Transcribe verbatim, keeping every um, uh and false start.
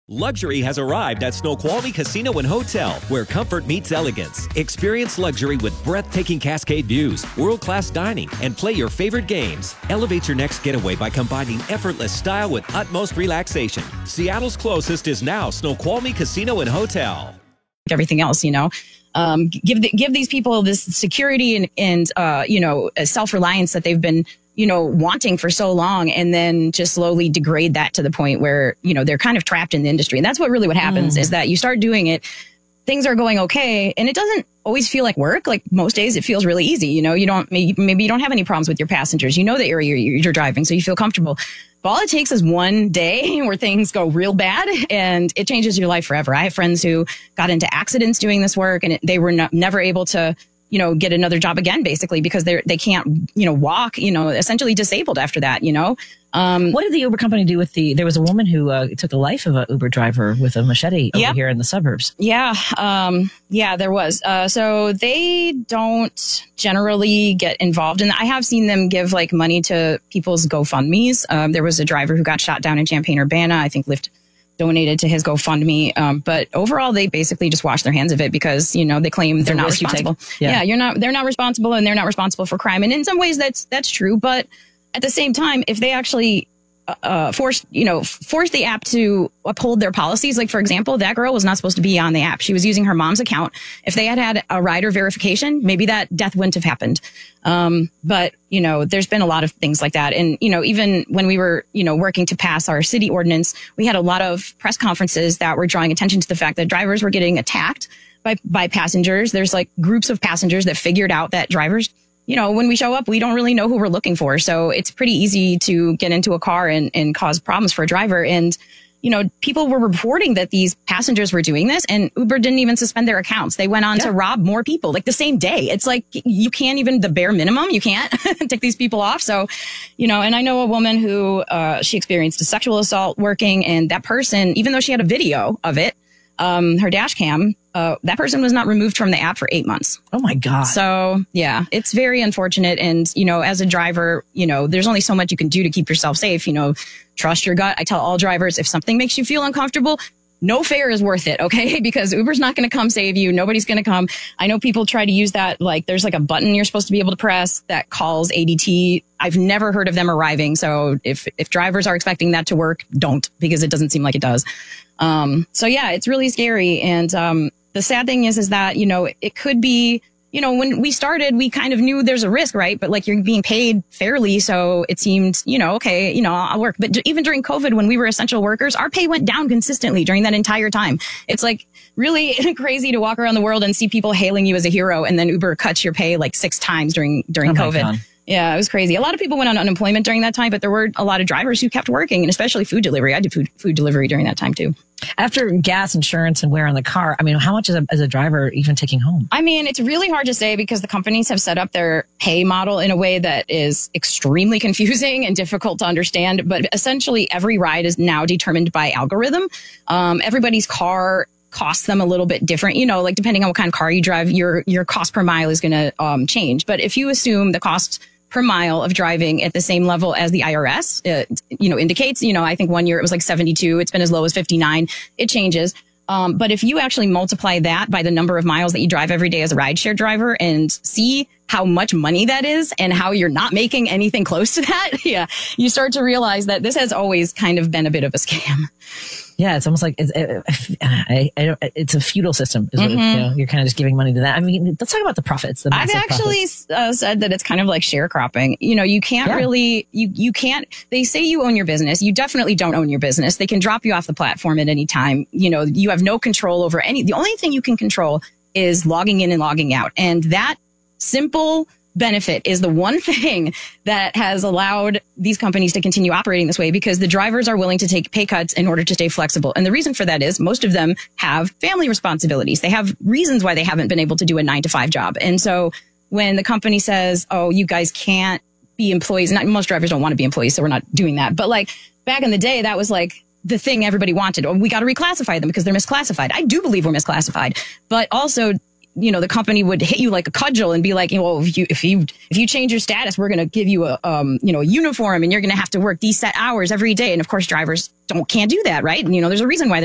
Luxury has arrived at Snoqualmie Casino and Hotel, where comfort meets elegance. Experience luxury with breathtaking cascade views, world-class dining, and play your favorite games. Elevate your next getaway by combining effortless style with utmost relaxation. Seattle's closest is now Snoqualmie Casino and Hotel. Everything else, you know, um, give the, give these people this security and, and uh, you know, self-reliance that they've been you know, wanting for so long, and then just slowly degrade that to the point where, you know, they're kind of trapped in the industry. And that's what really what happens mm. is that you start doing it, things are going okay, and it doesn't always feel like work. Like most days it feels really easy. You know, you don't, maybe, maybe you don't have any problems with your passengers. You know the area you're, you're driving, so you feel comfortable. But all it takes is one day where things go real bad and it changes your life forever. I have friends who got into accidents doing this work, and it, they were no, never able to, you know, get another job again, basically, because they're, they can't, you know, walk, you know, essentially disabled after that, you know. Um, what did the Uber company do with the, there was a woman who uh, took the life of an Uber driver with a machete over yep. here in the suburbs. Yeah. Um, yeah, there was. Uh, so they don't generally get involved. And I have seen them give like money to people's GoFundMes. Um, there was a driver who got shot down in Champaign-Urbana. I think Lyft donated to his GoFundMe. Um, but overall, they basically just wash their hands of it because, you know, they claim they're the not responsible. You yeah. yeah, you're not, they're not responsible, and they're not responsible for crime. And in some ways that's, that's true. But at the same time, if they actually uh, forced, you know, forced the app to uphold their policies, like, for example, that girl was not supposed to be on the app. She was using her mom's account. If they had had a rider verification, maybe that death wouldn't have happened. Um, but, you know, there's been a lot of things like that. And, you know, even when we were, you know, working to pass our city ordinance, we had a lot of press conferences that were drawing attention to the fact that drivers were getting attacked by, by passengers. There's like groups of passengers that figured out that drivers, you know, when we show up, we don't really know who we're looking for. So it's pretty easy to get into a car and, and cause problems for a driver. And, you know, people were reporting that these passengers were doing this, and Uber didn't even suspend their accounts. They went on yeah. to rob more people like the same day. It's like you can't even the bare minimum. You can't take these people off. So, you know, and I know a woman who uh, she experienced a sexual assault working, and that person, even though she had a video of it, um, her dash cam, uh, that person was not removed from the app for eight months. Oh my God. So yeah, it's very unfortunate. And, you know, as a driver, you know, there's only so much you can do to keep yourself safe. You know, trust your gut. I tell all drivers, if something makes you feel uncomfortable, no fare is worth it. Okay. Because Uber's not going to come save you. Nobody's going to come. I know people try to use that. Like there's like a button you're supposed to be able to press that calls A D T. I've never heard of them arriving. So if, if drivers are expecting that to work, don't, because it doesn't seem like it does. Um, so yeah, it's really scary. And, um, the sad thing is, is that, you know, it could be, you know, when we started, we kind of knew there's a risk, right? But like you're being paid fairly. So it seemed, you know, okay, you know, I'll work. But even during COVID, when we were essential workers, our pay went down consistently during that entire time. It's like really crazy to walk around the world and see people hailing you as a hero, and then Uber cuts your pay like six times during, during oh COVID. God. Yeah, it was crazy. A lot of people went on unemployment during that time, but there were a lot of drivers who kept working, and especially food delivery. I did food, food delivery during that time too. After gas, insurance, and wear on the car, I mean, how much is a, is a driver even taking home? I mean, it's really hard to say because the companies have set up their pay model in a way that is extremely confusing and difficult to understand. But essentially, every ride is now determined by algorithm. Um, everybody's car costs them a little bit different, you know, like depending on what kind of car you drive, your your cost per mile is going to um, change. But if you assume the cost per mile of driving at the same level as the I R S, uh, you know, indicates, you know, I think one year it was like seventy-two. It's been as low as fifty-nine. It changes. Um, but if you actually multiply that by the number of miles that you drive every day as a rideshare driver and see how much money that is and how you're not making anything close to that, yeah, you start to realize that this has always kind of been a bit of a scam. Yeah, it's almost like it's, it, I, I don't, it's a feudal system. Is Mm-hmm. what, you know, you're kind of just giving money to that. I mean, let's talk about the profits. The I've actually profits. Uh, said that it's kind of like sharecropping. You know, you can't yeah. really, you, you can't, they say you own your business. You definitely don't own your business. They can drop you off the platform at any time. You know, you have no control over any, the only thing you can control is logging in and logging out. And that simple benefit is the one thing that has allowed these companies to continue operating this way, because the drivers are willing to take pay cuts in order to stay flexible. And the reason for that is most of them have family responsibilities. They have reasons why they haven't been able to do a nine to five job. And so when the company says, oh, you guys can't be employees, not most drivers don't want to be employees, so we're not doing that. But like back in the day, that was like the thing everybody wanted. Oh, we got to reclassify them because they're misclassified. I do believe we're misclassified, but also, you know, the company would hit you like a cudgel and be like, you know, well, if you, if you, if you change your status, we're going to give you a, um, you know, a uniform and you're going to have to work these set hours every day. And of course, drivers don't, can't do that. Right. And, you know, there's a reason why